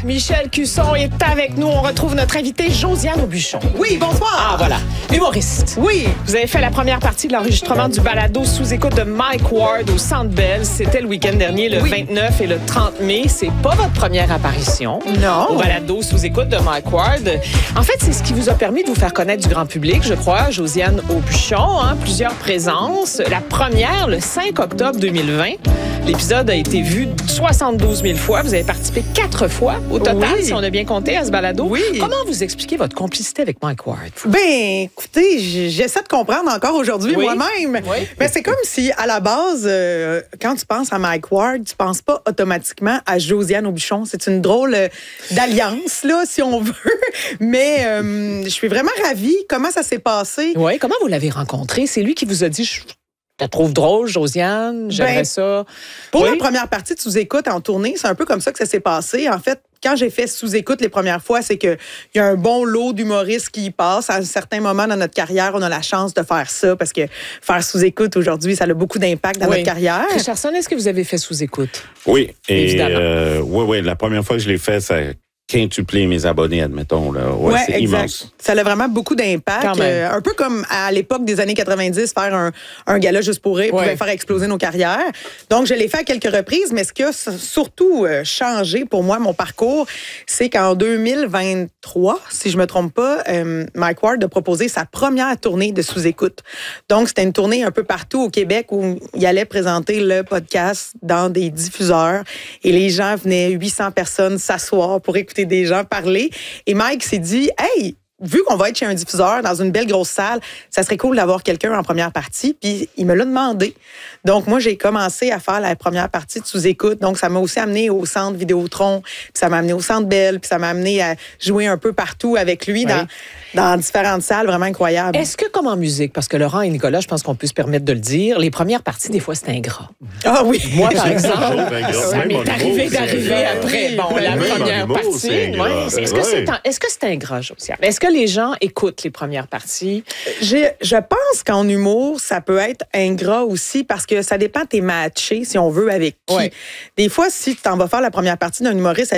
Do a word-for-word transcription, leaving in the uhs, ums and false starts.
Michel Cusson est avec nous. On retrouve notre invitée Josiane Aubuchon. Oui, bonsoir. Ah, voilà. Humoriste. Oui. Vous avez fait la première partie de l'enregistrement du balado sous-écoute de Mike Ward au Centre Bell. C'était le week-end dernier, le oui. vingt-neuf et le trente mai. C'est pas votre première apparition. Non. Au balado sous-écoute de Mike Ward. En fait, c'est ce qui vous a permis de vous faire connaître du grand public, je crois, Josiane Aubuchon. Hein, plusieurs présences. La première, le cinq octobre deux mille vingt. L'épisode a été vu soixante-douze mille fois. Vous avez participé quatre fois au total, oui. si on a bien compté, à ce balado. Oui. Comment vous expliquez votre complicité avec Mike Ward? Ben, écoutez, j'essaie de comprendre encore aujourd'hui oui. moi-même. Oui. Mais c'est comme si, à la base, euh, quand tu penses à Mike Ward, tu penses pas automatiquement à Josiane Aubuchon. C'est une drôle d'alliance, là, si on veut. Mais euh, je suis vraiment ravie. Comment ça s'est passé? Oui, comment vous l'avez rencontré? C'est lui qui vous a dit... Je... Tu la trouves drôle, Josiane? J'aimerais ben, ça. Pour oui? la première partie de Sous-écoute en tournée, c'est un peu comme ça que ça s'est passé. En fait, quand j'ai fait Sous-écoute les premières fois, c'est qu'il y a un bon lot d'humoristes qui y passent. À un certain moment dans notre carrière, on a la chance de faire ça parce que faire Sous-écoute aujourd'hui, ça a beaucoup d'impact dans oui. notre carrière. Richardson, est-ce que vous avez fait Sous-écoute? Oui. Et évidemment. Euh, oui, oui. La première fois que je l'ai fait, ça quintuplé mes abonnés, admettons. Là. Ouais, ouais, c'est exact. immense. Ça a vraiment beaucoup d'impact. Euh, un peu comme à l'époque des années quatre-vingt-dix, faire un, un gala juste pour rire ouais. pouvait faire exploser nos carrières. Donc, je l'ai fait à quelques reprises, mais ce qui a surtout changé pour moi, mon parcours, c'est qu'en deux mille vingt-trois, si je me trompe pas, euh, Mike Ward a proposé sa première tournée de sous-écoute. Donc, c'était une tournée un peu partout au Québec où il allait présenter le podcast dans des diffuseurs et les gens venaient, huit cents personnes, s'asseoir pour écouter des gens parler. Et Mike s'est dit, hey, vu qu'on va être chez un diffuseur dans une belle grosse salle, ça serait cool d'avoir quelqu'un en première partie. Puis il me l'a demandé. Donc moi, j'ai commencé à faire la première partie de Sous-écoute. Donc ça m'a aussi amené au Centre Vidéotron, puis ça m'a amené au Centre Bell, puis ça m'a amené à jouer un peu partout avec lui oui. dans, dans différentes salles vraiment incroyables. Est-ce que comme en musique, parce que Laurent et Nicolas, je pense qu'on peut se permettre de le dire, les premières parties, des fois, c'est ingrat. Ah oui! Moi, par exemple, ça m'est arrivé d'arriver après bon, la même première humour, partie. C'est ouais. Est-ce que c'est est-ce que c'est ingrat, Josiane? Est-ce que les gens écoutent les premières parties? Je, je pense qu'en humour, ça peut être ingrat aussi parce que ça dépend, t'es matché, si on veut, avec qui. Ouais. Des fois, si tu t'en vas faire la première partie d'un humoriste